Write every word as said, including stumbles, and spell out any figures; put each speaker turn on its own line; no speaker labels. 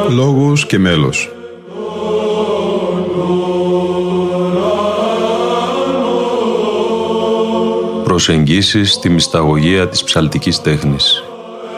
Λόγος και μέλος. Προσεγγίσεις στη μυσταγωγία της ψαλτικής τέχνης.